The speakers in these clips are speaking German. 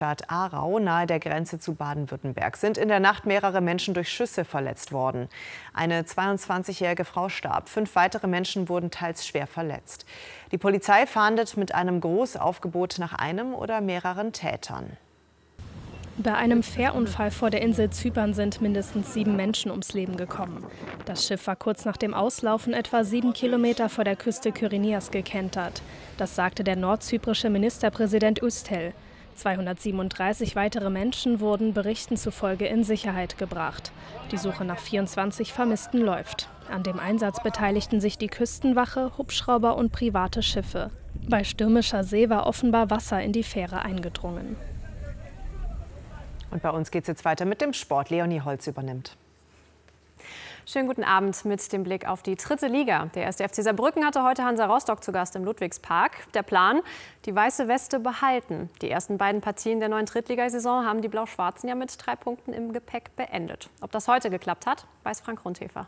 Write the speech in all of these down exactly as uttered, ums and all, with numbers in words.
Stadt Aarau nahe der Grenze zu Baden-Württemberg sind in der Nacht mehrere Menschen durch Schüsse verletzt worden. Eine zweiundzwanzigjährige Frau starb. Fünf weitere Menschen wurden teils schwer verletzt. Die Polizei fahndet mit einem Großaufgebot nach einem oder mehreren Tätern. Bei einem Fährunfall vor der Insel Zypern sind mindestens sieben Menschen ums Leben gekommen. Das Schiff war kurz nach dem Auslaufen etwa sieben Kilometer vor der Küste Kyrenias gekentert. Das sagte der nordzyprische Ministerpräsident Üstel. zweihundertsiebenunddreißig weitere Menschen wurden Berichten zufolge in Sicherheit gebracht. Die Suche nach vierundzwanzig Vermissten läuft. An dem Einsatz beteiligten sich die Küstenwache, Hubschrauber und private Schiffe. Bei stürmischer See war offenbar Wasser in die Fähre eingedrungen. Und bei uns geht es jetzt weiter mit dem Sport. Leonie Holz übernimmt. Schönen guten Abend mit dem Blick auf die dritte Liga. Der erste F C Saarbrücken hatte heute Hansa Rostock zu Gast im Ludwigspark. Der Plan: die weiße Weste behalten. Die ersten beiden Partien der neuen Drittligasaison haben die Blau-Schwarzen ja mit drei Punkten im Gepäck beendet. Ob das heute geklappt hat, weiß Frank Rundhefer.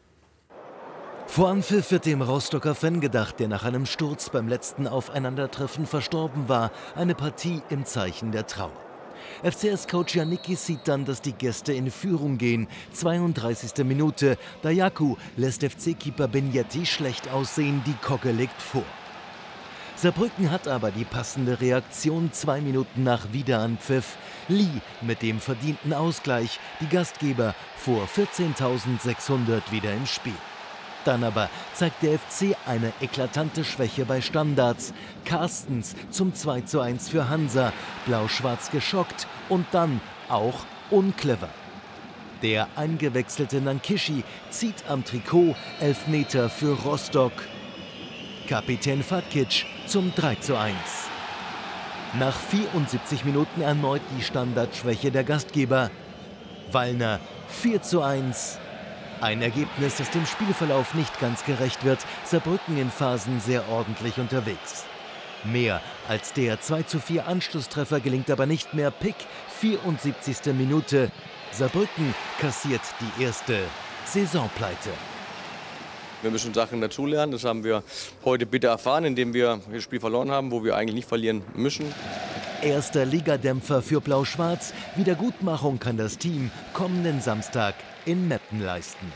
Vor Anpfiff wird dem Rostocker Fan gedacht, der nach einem Sturz beim letzten Aufeinandertreffen verstorben war. Eine Partie im Zeichen der Trauer. F C S-Coach Janikis sieht dann, dass die Gäste in Führung gehen. zweiunddreißigste Minute. Dayaku lässt F C-Keeper Benjetti schlecht aussehen, die Kogge legt vor. Saarbrücken hat aber die passende Reaktion zwei Minuten nach Wiederanpfiff. Lee mit dem verdienten Ausgleich. Die Gastgeber vor vierzehntausendsechshundert wieder im Spiel. Dann aber zeigt der F C eine eklatante Schwäche bei Standards. Carstens zum zwei zu eins für Hansa. Blau-Schwarz geschockt und dann auch unclever. Der eingewechselte Nankishi zieht am Trikot. Elfmeter für Rostock. Kapitän Fatkic zum drei zu eins. Nach vierundsiebzig Minuten erneut die Standardschwäche der Gastgeber. Wallner vier zu eins. Ein Ergebnis, das dem Spielverlauf nicht ganz gerecht wird. Saarbrücken in Phasen sehr ordentlich unterwegs. Mehr als der zwei zu vier Anschlusstreffer gelingt aber nicht mehr. Pick, vierundsiebzigste Minute. Saarbrücken kassiert die erste Saisonpleite. Wir müssen Sachen dazulernen. Das haben wir heute bitter erfahren, indem wir das Spiel verloren haben, wo wir eigentlich nicht verlieren müssen. Erster Ligadämpfer für Blau-Schwarz. Wiedergutmachung kann das Team kommenden Samstag in Meppen leisten.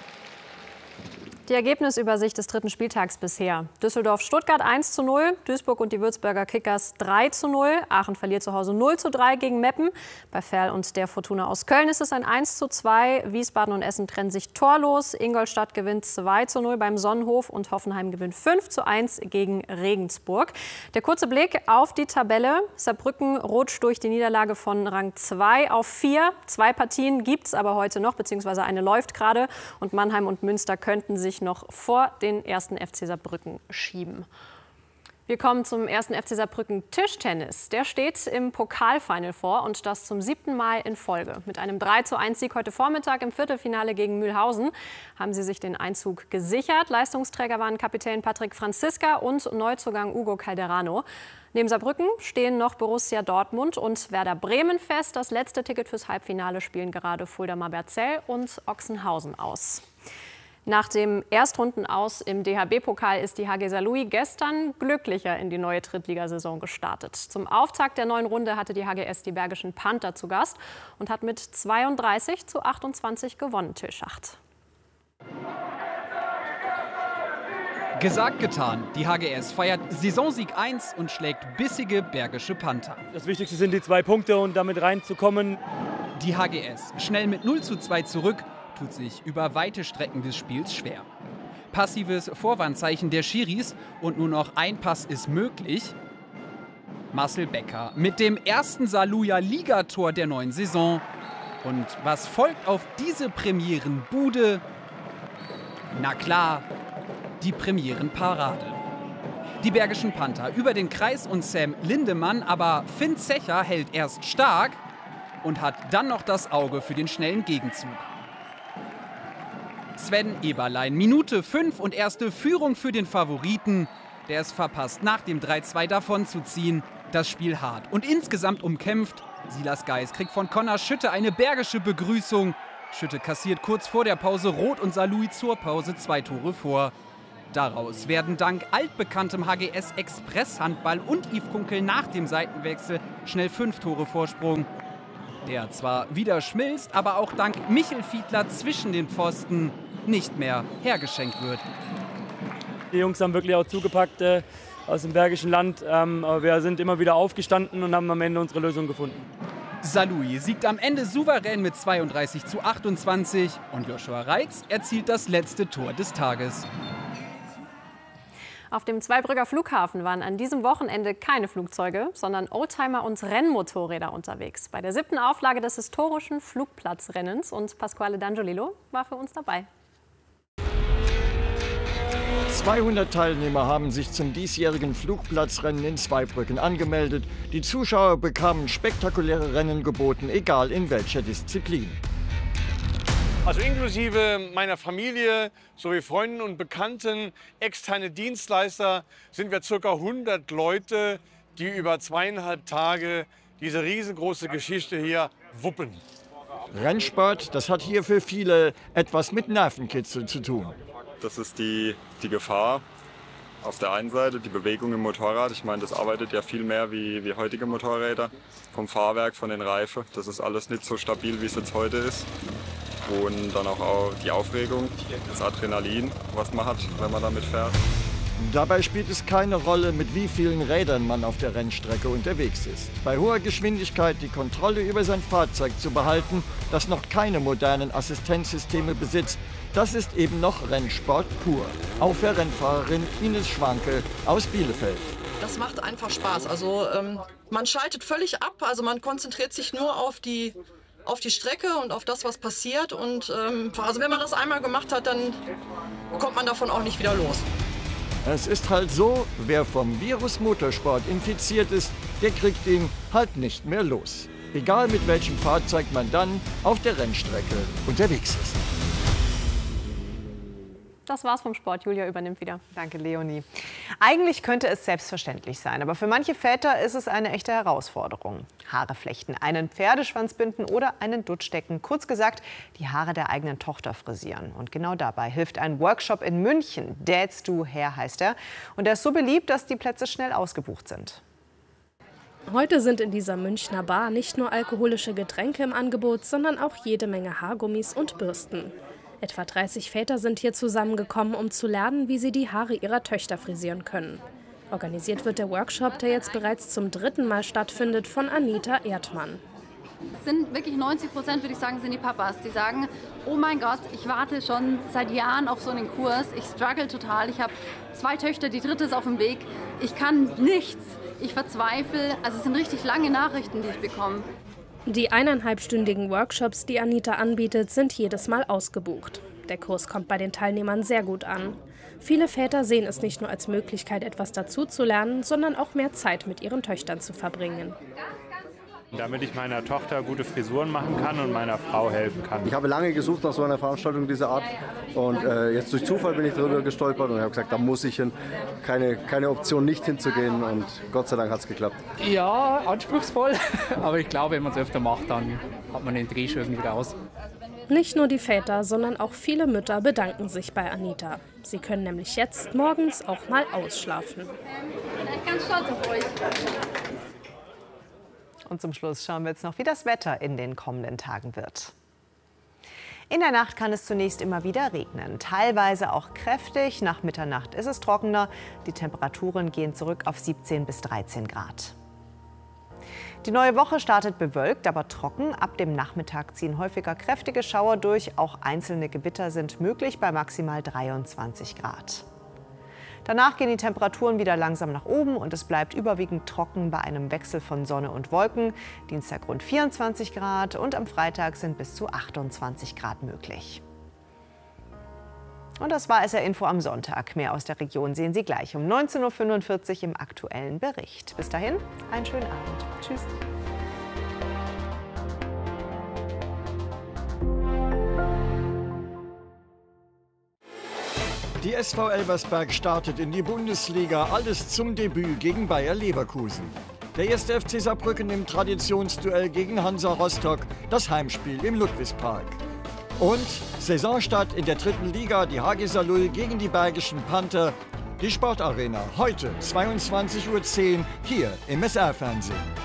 Die Ergebnisübersicht des dritten Spieltags bisher: Düsseldorf-Stuttgart eins zu null, Duisburg und die Würzburger Kickers drei zu null, Aachen verliert zu Hause null zu drei gegen Meppen. Bei Verl und der Fortuna aus Köln ist es ein eins zu zwei, Wiesbaden und Essen trennen sich torlos, Ingolstadt gewinnt zwei zu null beim Sonnenhof und Hoffenheim gewinnt fünf zu eins gegen Regensburg. Der kurze Blick auf die Tabelle: Saarbrücken rutscht durch die Niederlage von Rang zwei auf vier. Zwei Partien gibt es aber heute noch, beziehungsweise eine läuft gerade, und Mannheim und Münster könnten sich noch vor den ersten F C Saarbrücken schieben. Wir kommen zum ersten F C Saarbrücken Tischtennis. Der steht im Pokalfinal vor, und das zum siebten Mal in Folge. Mit einem drei zu eins Sieg heute Vormittag im Viertelfinale gegen Mühlhausen haben sie sich den Einzug gesichert. Leistungsträger waren Kapitän Patrick Franziska und Neuzugang Ugo Calderano. Neben Saarbrücken stehen noch Borussia Dortmund und Werder Bremen fest. Das letzte Ticket fürs Halbfinale spielen gerade Fulda Marberzell und Ochsenhausen aus. Nach dem Erstrundenaus im D H B-Pokal ist die H G Saarlouis gestern glücklicher in die neue Drittligasaison gestartet. Zum Auftakt der neuen Runde hatte die H G S die Bergischen Panther zu Gast und hat mit zweiunddreißig zu achtundzwanzig gewonnen. Till Schacht. Gesagt, getan. Die H G S feiert Saisonsieg eins und schlägt bissige Bergische Panther. Das Wichtigste sind die zwei Punkte und damit reinzukommen. Die H G S schnell mit null zu zwei zurück, tut sich über weite Strecken des Spiels schwer. Passives Vorwarnzeichen der Schiris und nur noch ein Pass ist möglich. Marcel Becker mit dem ersten Saarlouis-Ligator der neuen Saison. Und was folgt auf diese Premierenbude? Na klar, die Premierenparade. Die Bergischen Panther über den Kreis und Sam Lindemann, aber Finn Zecher hält erst stark und hat dann noch das Auge für den schnellen Gegenzug. Sven Eberlein, Minute fünf und erste Führung für den Favoriten, der es verpasst, nach dem drei zu zwei davonzuziehen. Das Spiel hart und insgesamt umkämpft. Silas Geis kriegt von Connor Schütte eine bergische Begrüßung. Schütte kassiert kurz vor der Pause rot und Saarlouis zur Pause zwei Tore vor. Daraus werden dank altbekanntem H G S Express-Handball und Yves Kunkel nach dem Seitenwechsel schnell fünf Tore Vorsprung. Der zwar wieder schmilzt, aber auch dank Michel Fiedler zwischen den Pfosten nicht mehr hergeschenkt wird. Die Jungs haben wirklich auch zugepackt äh, aus dem Bergischen Land. Ähm, aber wir sind immer wieder aufgestanden und haben am Ende unsere Lösung gefunden. Saarlouis siegt am Ende souverän mit zweiunddreißig zu achtundzwanzig und Joshua Reitz erzielt das letzte Tor des Tages. Auf dem Zweibrücker Flughafen waren an diesem Wochenende keine Flugzeuge, sondern Oldtimer und Rennmotorräder unterwegs. Bei der siebten Auflage des historischen Flugplatzrennens. Und Pasquale D'Angiolillo war für uns dabei. zweihundert Teilnehmer haben sich zum diesjährigen Flugplatzrennen in Zweibrücken angemeldet. Die Zuschauer bekamen spektakuläre Rennen geboten, egal in welcher Disziplin. Also inklusive meiner Familie sowie Freunden und Bekannten, externe Dienstleister, sind wir ca. hundert Leute, die über zweieinhalb Tage diese riesengroße Geschichte hier wuppen. Rennsport, das hat hier für viele etwas mit Nervenkitzel zu tun. Das ist die, die Gefahr auf der einen Seite, die Bewegung im Motorrad. Ich meine, das arbeitet ja viel mehr wie, wie heutige Motorräder. Vom Fahrwerk, von den Reifen, das ist alles nicht so stabil, wie es jetzt heute ist. Und dann auch die Aufregung, das Adrenalin, was man hat, wenn man damit fährt. Dabei spielt es keine Rolle, mit wie vielen Rädern man auf der Rennstrecke unterwegs ist. Bei hoher Geschwindigkeit die Kontrolle über sein Fahrzeug zu behalten, das noch keine modernen Assistenzsysteme besitzt, das ist eben noch Rennsport pur. Auch für Rennfahrerin Ines Schwanke aus Bielefeld. Das macht einfach Spaß. Also ähm, man schaltet völlig ab, also man konzentriert sich nur auf die auf die Strecke und auf das, was passiert. Und ähm, also wenn man das einmal gemacht hat, dann kommt man davon auch nicht wieder los. Es ist halt so, wer vom Virus Motorsport infiziert ist, der kriegt ihn halt nicht mehr los. Egal mit welchem Fahrzeug man dann auf der Rennstrecke unterwegs ist. Das war's vom Sport. Julia übernimmt wieder. Danke, Leonie. Eigentlich könnte es selbstverständlich sein, aber für manche Väter ist es eine echte Herausforderung. Haare flechten, einen Pferdeschwanz binden oder einen Dutt stecken. Kurz gesagt, die Haare der eigenen Tochter frisieren. Und genau dabei hilft ein Workshop in München. Dads Do Hair heißt er. Und er ist so beliebt, dass die Plätze schnell ausgebucht sind. Heute sind in dieser Münchner Bar nicht nur alkoholische Getränke im Angebot, sondern auch jede Menge Haargummis und Bürsten. Etwa dreißig Väter sind hier zusammengekommen, um zu lernen, wie sie die Haare ihrer Töchter frisieren können. Organisiert wird der Workshop, der jetzt bereits zum dritten Mal stattfindet, von Anita Erdmann. Es sind wirklich neunzig Prozent, würde ich sagen, sind die Papas, die sagen, oh mein Gott, ich warte schon seit Jahren auf so einen Kurs, ich struggle total, ich habe zwei Töchter, die dritte ist auf dem Weg, ich kann nichts, ich verzweifle, also es sind richtig lange Nachrichten, die ich bekomme. Die eineinhalbstündigen Workshops, die Anita anbietet, sind jedes Mal ausgebucht. Der Kurs kommt bei den Teilnehmern sehr gut an. Viele Väter sehen es nicht nur als Möglichkeit, etwas dazuzulernen, sondern auch mehr Zeit mit ihren Töchtern zu verbringen. Damit ich meiner Tochter gute Frisuren machen kann und meiner Frau helfen kann. Ich habe lange gesucht nach so einer Veranstaltung dieser Art und äh, jetzt durch Zufall bin ich darüber gestolpert und habe gesagt, da muss ich hin. Keine, keine Option nicht hinzugehen und Gott sei Dank hat es geklappt. Ja, anspruchsvoll, aber ich glaube, wenn man es öfter macht, dann hat man den Dreh schon irgendwie raus. Nicht nur die Väter, sondern auch viele Mütter bedanken sich bei Anita. Sie können nämlich jetzt morgens auch mal ausschlafen. Ich bin ganz stolz auf euch. Und zum Schluss schauen wir jetzt noch, wie das Wetter in den kommenden Tagen wird. In der Nacht kann es zunächst immer wieder regnen, teilweise auch kräftig. Nach Mitternacht ist es trockener. Die Temperaturen gehen zurück auf siebzehn bis dreizehn Grad. Die neue Woche startet bewölkt, aber trocken. Ab dem Nachmittag ziehen häufiger kräftige Schauer durch. Auch einzelne Gewitter sind möglich bei maximal dreiundzwanzig Grad. Danach gehen die Temperaturen wieder langsam nach oben und es bleibt überwiegend trocken bei einem Wechsel von Sonne und Wolken. Dienstag rund vierundzwanzig Grad und am Freitag sind bis zu achtundzwanzig Grad möglich. Und das war S R Info am Sonntag. Mehr aus der Region sehen Sie gleich um neunzehn Uhr fünfundvierzig im aktuellen Bericht. Bis dahin, einen schönen Abend. Tschüss. Die S V Elversberg startet in die Bundesliga, alles zum Debüt gegen Bayer Leverkusen. Der erste F C Saarbrücken im Traditionsduell gegen Hansa Rostock, das Heimspiel im Ludwigspark. Und Saisonstart in der dritten Liga, die H G Saarlouis gegen die Bergischen Panther. Die Sportarena, heute zweiundzwanzig Uhr zehn, hier im S R-Fernsehen.